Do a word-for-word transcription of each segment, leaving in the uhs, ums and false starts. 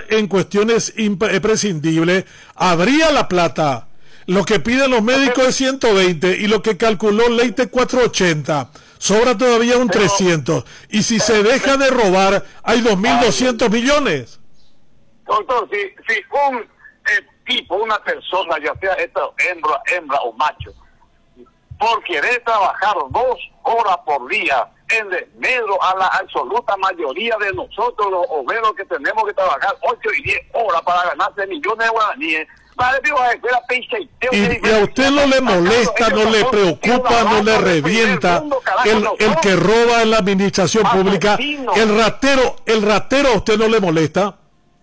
en cuestiones imprescindibles, habría la plata. Lo que piden los médicos es ciento veinte y lo que calculó Leite cuatrocientos ochenta. Sobra todavía un trescientos. Y si se deja de robar, hay dos mil doscientos millones. Doctor, si, si un eh, tipo, una persona, ya sea esta hembra, hembra o macho, por querer trabajar dos horas por día en desmedro a la absoluta mayoría de nosotros los obreros que tenemos que trabajar ocho y diez horas para ganarse millones de guaraníes, y, y a usted no le molesta, no le preocupa, no le revienta el, el que roba en la administración pública, el ratero, el ratero a usted no le molesta.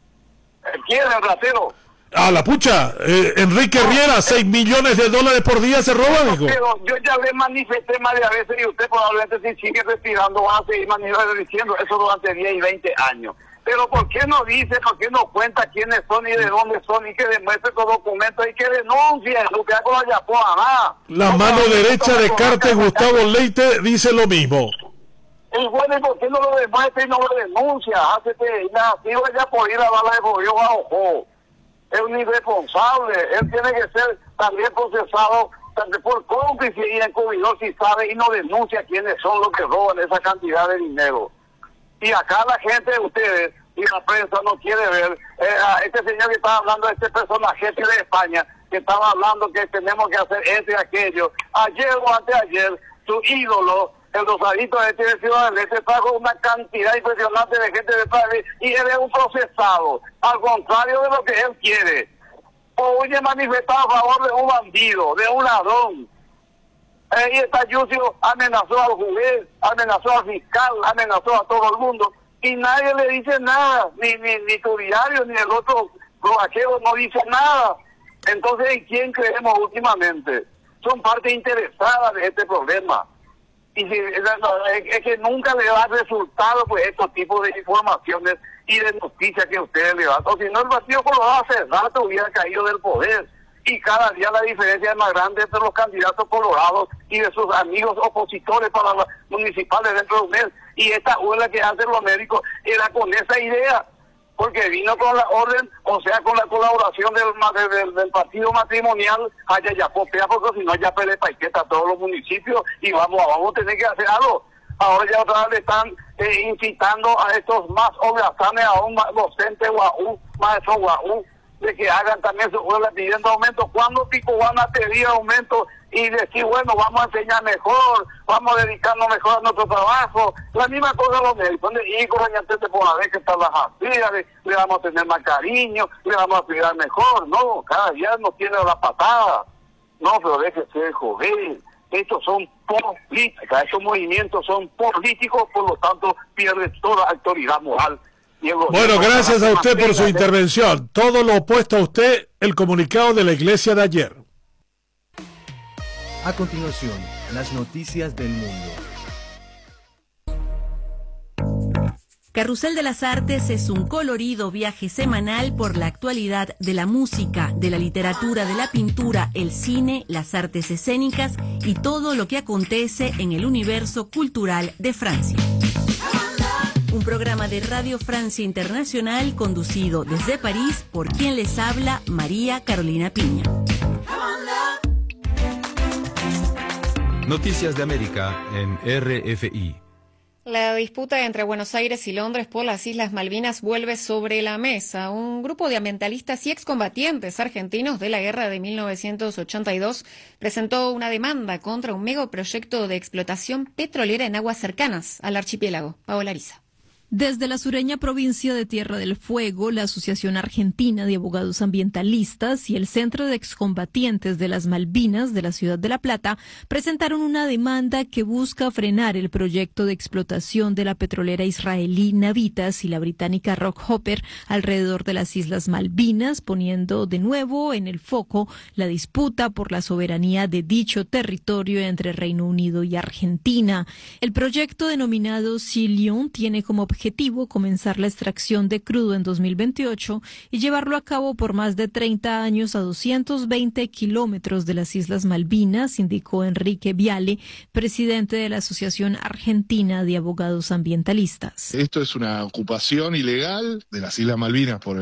¿Quién es el ratero? A la pucha, eh, Enrique Riera, seis millones de dólares por día se roban, hijo. Pero yo ya le manifesté más de veces y usted probablemente si sigue respirando va a seguir diciendo eso durante diez y veinte años. Pero ¿por qué no dice, por qué no cuenta quiénes son y de dónde son y que demuestre los documentos y que denuncie lo que hago allá por nada? La mano derecha de Cartes, Gustavo Leite, dice lo mismo. Y bueno, ¿y por qué no lo demuestra y no lo denuncia? Hácete nativo ya por ir a bala de bollo a ojo. Es un irresponsable, él tiene que ser también procesado también por cómplice y encubridor si sabe y no denuncia quiénes son los que roban esa cantidad de dinero. Y acá la gente de ustedes y la prensa no quiere ver eh, a este señor que estaba hablando, este personaje de España, que estaba hablando que tenemos que hacer esto y aquello. Ayer o anteayer, su ídolo, el rosadito este de Ciudad del Este, trajo una cantidad impresionante de gente de país y él es un procesado, al contrario de lo que él quiere. Hoy he manifestado a favor de un bandido, de un ladrón. Eh, y esta Yucio amenazó al juez, amenazó al fiscal, amenazó a todo el mundo y nadie le dice nada, ni ni, ni tu diario ni el otro globachero no dice nada. Entonces, ¿en quién creemos últimamente? Son parte interesada de este problema. Y si, es que nunca le da resultado pues estos tipos de informaciones y de noticias que ustedes le dan. O si no, el Partido Colorado hace rato hubiera caído del poder. Y cada día la diferencia es más grande entre los candidatos colorados y de sus amigos opositores para las municipales dentro de un mes. Y esta huelga que hacen los médicos era con esa idea, porque vino con la orden, o sea, con la colaboración del, del, del partido matrimonial, allá ya popea, porque si no ya pele paqueta a todos los municipios y vamos, vamos a tener que hacer algo. Ahora ya otra vez le están eh, incitando a estos más holgazanes, a un docente guaú, maestro guaú, de que hagan también su huelga pidiendo aumento. ¿Cuándo pico van a pedir aumento y decir, bueno, vamos a enseñar mejor, vamos a dedicarnos mejor a nuestro trabajo? La misma cosa los médicos, y con te por la vez que están las asías, le, le vamos a tener más cariño, le vamos a cuidar mejor. No, cada día nos tiene la patada. No, pero déjese de joder. Estos son políticas, estos movimientos son políticos, por lo tanto pierde toda autoridad moral. Bueno, gracias a usted por su intervención. Todo lo opuesto a usted, el comunicado de la iglesia de ayer. A continuación, las noticias del mundo. Carrusel de las Artes es un colorido viaje semanal por la actualidad de la música, de la literatura, de la pintura, el cine, las artes escénicas y todo lo que acontece en el universo cultural de Francia. Un programa de Radio Francia Internacional conducido desde París por quien les habla, María Carolina Piña. Noticias de América en R F I. La disputa entre Buenos Aires y Londres por las Islas Malvinas vuelve sobre la mesa. Un grupo de ambientalistas y excombatientes argentinos de la guerra de mil novecientos ochenta y dos presentó una demanda contra un megaproyecto de explotación petrolera en aguas cercanas al archipiélago. Paola Ariza. Desde la sureña provincia de Tierra del Fuego, la Asociación Argentina de Abogados Ambientalistas y el Centro de Excombatientes de las Malvinas de la ciudad de La Plata presentaron una demanda que busca frenar el proyecto de explotación de la petrolera israelí Navitas y la británica Rockhopper alrededor de las Islas Malvinas, poniendo de nuevo en el foco la disputa por la soberanía de dicho territorio entre Reino Unido y Argentina. El proyecto denominado Silion tiene como objetivo objetivo comenzar la extracción de crudo en dos mil veintiocho y llevarlo a cabo por más de treinta años a doscientos veinte kilómetros de las Islas Malvinas, indicó Enrique Viale, presidente de la Asociación Argentina de Abogados Ambientalistas. Esto es una ocupación ilegal de las Islas Malvinas por